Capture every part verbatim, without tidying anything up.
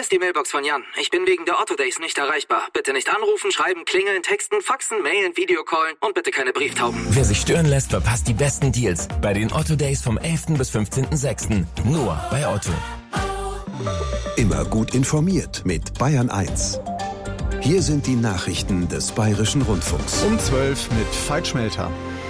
ist die Mailbox von Jan. Ich bin wegen der Otto Days nicht erreichbar. Bitte nicht anrufen, schreiben, klingeln, texten, faxen, mailen, Videocallen und bitte keine Brieftauben. Wer sich stören lässt, verpasst die besten Deals bei den Otto Days vom elften bis fünfzehnten sechsten Nur bei Otto. Immer gut informiert mit Bayern eins. Hier sind die Nachrichten des Bayerischen Rundfunks. Um zwölf mit Veit Schmelter.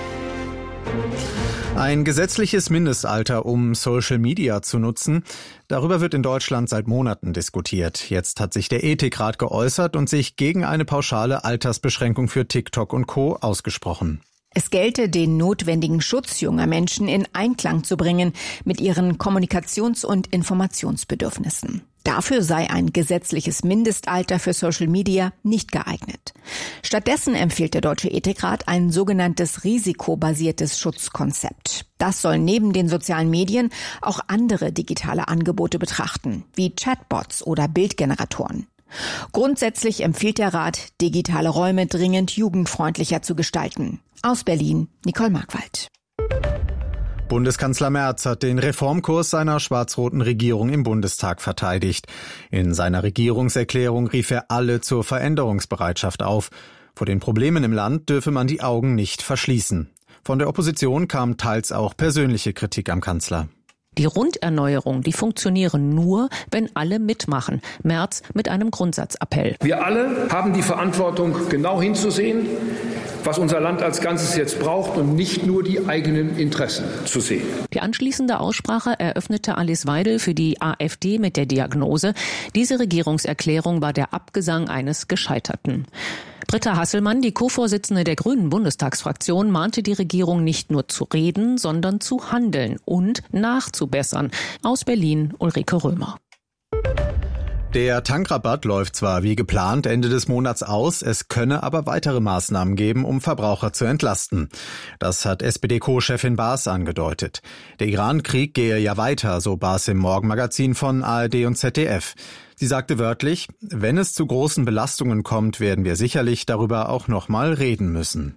Ein gesetzliches Mindestalter, um Social Media zu nutzen. Darüber wird in Deutschland seit Monaten diskutiert. Jetzt hat sich der Ethikrat geäußert und sich gegen eine pauschale Altersbeschränkung für TikTok und Co. ausgesprochen. Es gelte, den notwendigen Schutz junger Menschen in Einklang zu bringen mit ihren Kommunikations- und Informationsbedürfnissen. Dafür sei ein gesetzliches Mindestalter für Social Media nicht geeignet. Stattdessen empfiehlt der Deutsche Ethikrat ein sogenanntes risikobasiertes Schutzkonzept. Das soll neben den sozialen Medien auch andere digitale Angebote betrachten, wie Chatbots oder Bildgeneratoren. Grundsätzlich empfiehlt der Rat, digitale Räume dringend jugendfreundlicher zu gestalten. Aus Berlin, Nicole Markwald. Bundeskanzler Merz hat den Reformkurs seiner schwarz-roten Regierung im Bundestag verteidigt. In seiner Regierungserklärung rief er alle zur Veränderungsbereitschaft auf. Vor den Problemen im Land dürfe man die Augen nicht verschließen. Von der Opposition kam teils auch persönliche Kritik am Kanzler. Die Runderneuerung, die funktionieren nur, wenn alle mitmachen. Merz mit einem Grundsatzappell. Wir alle haben die Verantwortung, genau hinzusehen, was unser Land als Ganzes jetzt braucht und nicht nur die eigenen Interessen zu sehen. Die anschließende Aussprache eröffnete Alice Weidel für die AfD mit der Diagnose: Diese Regierungserklärung war der Abgesang eines Gescheiterten. Britta Hasselmann, die Co-Vorsitzende der Grünen Bundestagsfraktion, mahnte die Regierung nicht nur zu reden, sondern zu handeln und nachzubessern. Aus Berlin, Ulrike Römer. Der Tankrabatt läuft zwar wie geplant Ende des Monats aus, es könne aber weitere Maßnahmen geben, um Verbraucher zu entlasten. Das hat S P D-Co-Chefin Baas angedeutet. Der Iran-Krieg gehe ja weiter, so Baas im Morgenmagazin von A R D und Z D F. Sie sagte wörtlich, wenn es zu großen Belastungen kommt, werden wir sicherlich darüber auch noch mal reden müssen.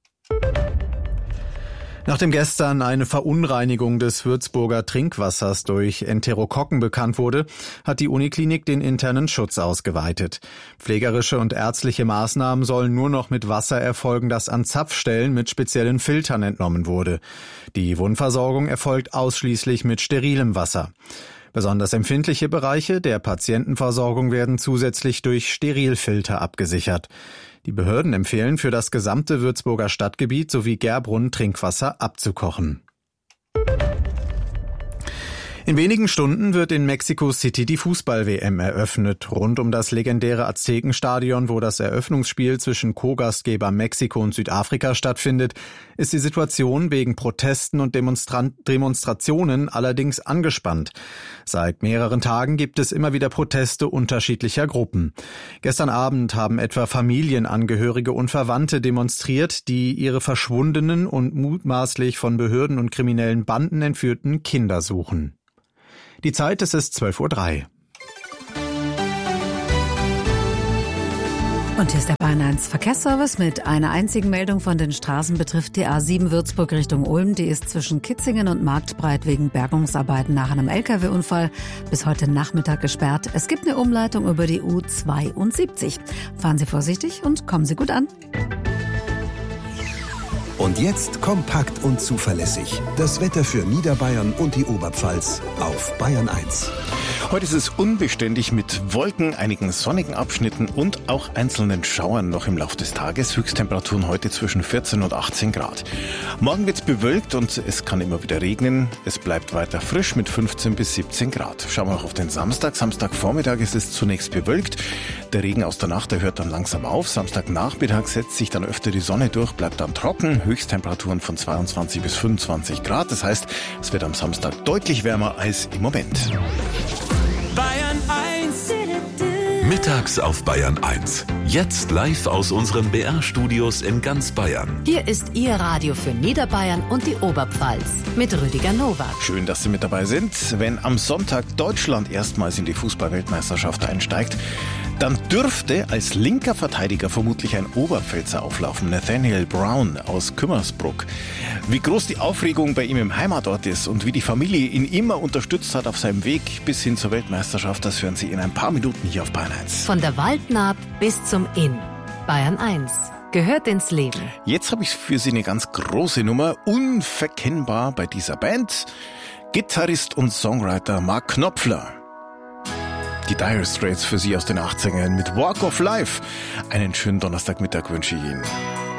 Nachdem gestern eine Verunreinigung des Würzburger Trinkwassers durch Enterokokken bekannt wurde, hat die Uniklinik den internen Schutz ausgeweitet. Pflegerische und ärztliche Maßnahmen sollen nur noch mit Wasser erfolgen, das an Zapfstellen mit speziellen Filtern entnommen wurde. Die Wundversorgung erfolgt ausschließlich mit sterilem Wasser. Besonders empfindliche Bereiche der Patientenversorgung werden zusätzlich durch Sterilfilter abgesichert. Die Behörden empfehlen, für das gesamte Würzburger Stadtgebiet sowie Gerbrunn Trinkwasser abzukochen. In wenigen Stunden wird in Mexico City die Fußball-W M eröffnet. Rund um das legendäre Aztekenstadion, wo das Eröffnungsspiel zwischen Co-Gastgeber Mexiko und Südafrika stattfindet, ist die Situation wegen Protesten und Demonstran- Demonstrationen allerdings angespannt. Seit mehreren Tagen gibt es immer wieder Proteste unterschiedlicher Gruppen. Gestern Abend haben etwa Familienangehörige und Verwandte demonstriert, die ihre verschwundenen und mutmaßlich von Behörden und kriminellen Banden entführten Kinder suchen. Die Zeit, es ist zwölf Uhr drei. Und hier ist der Bayern eins Verkehrsservice mit einer einzigen Meldung von den Straßen betrifft die A sieben Würzburg Richtung Ulm. Die ist zwischen Kitzingen und Marktbreit wegen Bergungsarbeiten nach einem L K W-Unfall bis heute Nachmittag gesperrt. Es gibt eine Umleitung über die U zweiundsiebzig. Fahren Sie vorsichtig und kommen Sie gut an. Und jetzt kompakt und zuverlässig. Das Wetter für Niederbayern und die Oberpfalz auf Bayern eins. Heute ist es unbeständig mit Wolken, einigen sonnigen Abschnitten und auch einzelnen Schauern noch im Laufe des Tages. Höchsttemperaturen heute zwischen vierzehn und achtzehn Grad. Morgen wird es bewölkt und es kann immer wieder regnen. Es bleibt weiter frisch mit fünfzehn bis siebzehn Grad. Schauen wir noch auf den Samstag. Samstagvormittag ist es zunächst bewölkt. Der Regen aus der Nacht, der hört dann langsam auf. Samstagnachmittag setzt sich dann öfter die Sonne durch, bleibt dann trocken. Höchsttemperaturen von zweiundzwanzig bis fünfundzwanzig Grad. Das heißt, es wird am Samstag deutlich wärmer als im Moment. Bayern eins. Mittags auf Bayern eins. Jetzt live aus unseren B R-Studios in ganz Bayern. Hier ist Ihr Radio für Niederbayern und die Oberpfalz mit Rüdiger Nowak. Schön, dass Sie mit dabei sind. Wenn am Sonntag Deutschland erstmals in die Fußball-Weltmeisterschaft einsteigt, Dann dürfte als linker Verteidiger vermutlich ein Oberpfälzer auflaufen, Nathaniel Brown aus Kümmersbruck. Wie groß die Aufregung bei ihm im Heimatort ist und wie die Familie ihn immer unterstützt hat auf seinem Weg bis hin zur Weltmeisterschaft, das hören Sie in ein paar Minuten hier auf Bayern eins. Von der Waldnaab bis zum Inn. Bayern eins gehört ins Leben. Jetzt habe ich für Sie eine ganz große Nummer, unverkennbar bei dieser Band. Gitarrist und Songwriter Mark Knopfler. Die Dire Straits für Sie aus den achtzigern mit Walk of Life. Einen schönen Donnerstagmittag wünsche ich Ihnen.